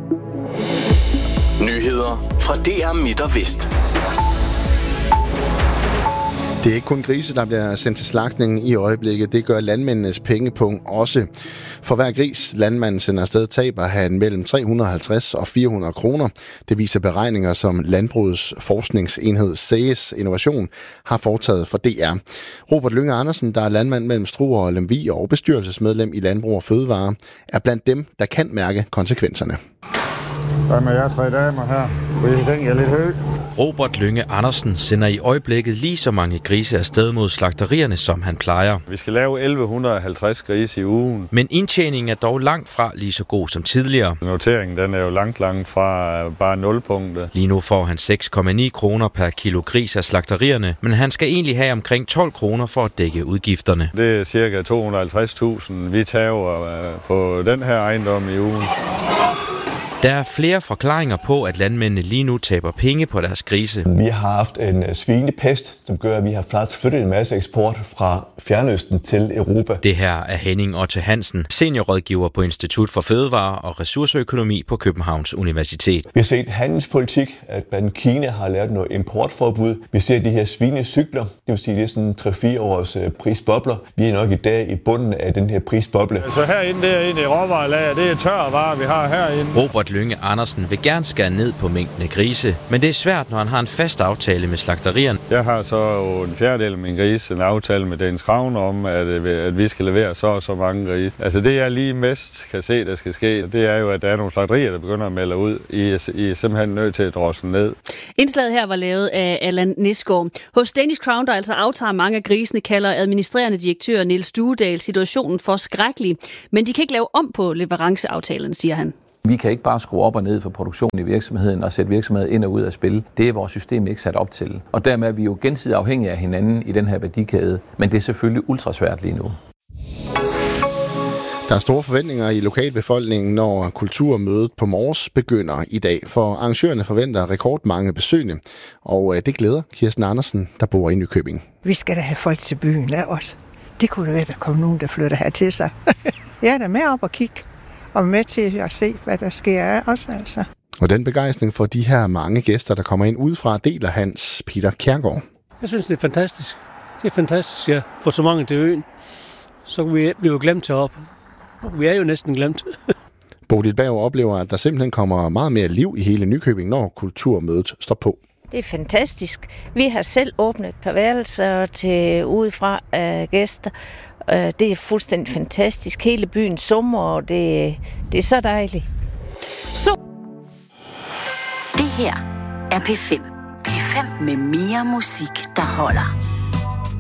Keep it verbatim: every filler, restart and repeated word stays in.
Nyheder fra D R Midt og Vest. Det er ikke kun grise, der bliver sendt til slagtning i øjeblikket. Det gør landmændenes pengepunkt også. For hver gris, landmanden sender afsted, taber han mellem tre hundrede og halvtreds og fire hundrede kroner. Det viser beregninger, som Landbrugets forskningsenhed C E S Innovation har foretaget for D R. Robert Lynge Andersen, der er landmand mellem Struer og Lemvig og bestyrelsesmedlem i Landbrug og Fødevare, er blandt dem, der kan mærke konsekvenserne. Hvad med jer tre damer her? Vi tænker lidt højt. Robert Lynge Andersen sender i øjeblikket lige så mange grise afsted mod slagterierne, som han plejer. Vi skal lave elleve halvtreds grise i ugen. Men indtjeningen er dog langt fra lige så god som tidligere. Noteringen den er jo langt, langt fra bare nulpunktet. Lige nu får han seks komma ni kroner per kilo gris af slagterierne, men han skal egentlig have omkring tolv kroner for at dække udgifterne. Det er cirka to hundrede og halvtreds tusind, vi tager på den her ejendom i ugen. Der er flere forklaringer på, at landmændene lige nu taber penge på deres grise. Vi har haft en svinepest, som gør, at vi har faktisk flyttet en masse eksport fra Fjernøsten til Europa. Det her er Henning Otte Hansen, seniorrådgiver på Institut for Fødevare og Ressourceøkonomi på Københavns Universitet. Vi har set handelspolitik, at blandt Kina har lavet noget importforbud. Vi ser de her svinecykler, det vil sige, det er sådan tre fire års prisbobler. Vi er nok i dag i bunden af den her prisboble. Så herinde, det er inde i råvarelager, det er tørre varer, vi har herinde. Robert Lynge Andersen vil gerne skære ned på mængden af grise, men det er svært, når han har en fast aftale med slagterierne. Jeg har så en fjerdedel af min grise en aftale med Danish Crown om, at, at vi skal levere så og så mange grise. Altså det, jeg lige mest kan se, der skal ske, det er jo, at der er nogle slagterier, der begynder at melde ud. I er, I er simpelthen nødt til at drosle ned. Indslaget her var lavet af Allan Nisgaard. Hos Danish Crown, der altså aftager mange af grisene, kalder administrerende direktør Niels Duedal situationen for skrækkelig. Men de kan ikke lave om på leveranceaftalen, siger han. Vi kan ikke bare skrue op og ned for produktionen i virksomheden og sætte virksomheden ind og ud af spil. Det er vores system ikke sat op til. Og dermed er vi jo gensidigt afhængige af hinanden i den her værdikæde. Men det er selvfølgelig ultrasvært lige nu. Der er store forventninger i lokalbefolkningen, når kulturmødet på Mors begynder i dag. For arrangørerne forventer rekordmange besøgende. Og det glæder Kirsten Andersen, der bor i Nykøbing. Vi skal da have folk til byen af os. Det kunne da være, at der kom nogen, der flytter her til sig. Jeg er da med op og kigge. Og med til at se, hvad der sker af os, altså. Og den begejstring for de her mange gæster, der kommer ind udefra, deler Hans Peter Kjærgaard. Jeg synes, det er fantastisk. Det er fantastisk, ja. For så mange til øen, så vi bliver glemt heroppe. Vi er jo næsten glemt. Bodil Berg oplever, at der simpelthen kommer meget mere liv i hele Nykøbing, når kulturmødet står på. Det er fantastisk. Vi har selv åbnet et par værelser til udefra af gæster. Det er fuldstændig fantastisk. Hele byen summer, og det, det er så dejligt. Så. Det her er P fem. P fem med mere musik, der holder.